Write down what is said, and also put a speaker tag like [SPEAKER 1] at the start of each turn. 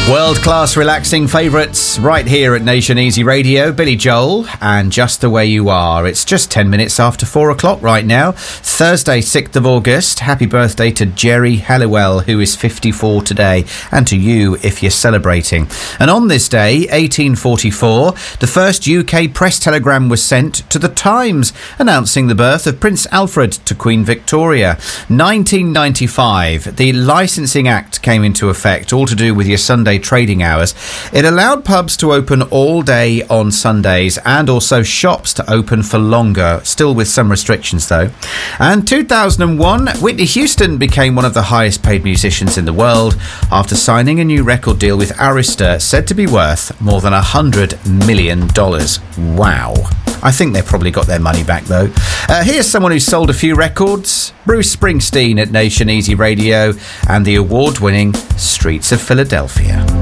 [SPEAKER 1] World-class relaxing favourites right here at Nation Easy Radio. Billy Joel and Just the Way You Are. It's just 10 minutes after 4 o'clock right now. Thursday, 6th of August. Happy birthday to Jerry Halliwell, who is 54 today, and to you if you're celebrating. And on this day, 1844, the first UK press telegram was sent to the Times, announcing the birth of Prince Alfred to Queen Victoria. 1995, the Licensing Act came into effect, all to do with your Sunday trading hours. It allowed pubs to open all day on Sundays and also shops to open for longer, still with some restrictions though. And 2001, Whitney Houston became one of the highest paid musicians in the world after signing a new record deal with Arista, said to be worth more than $100 million. Wow. I think they probably got their money back though. Here's someone who sold a few records. Bruce Springsteen at Nation Easy Radio and the award-winning Streets of Philadelphia.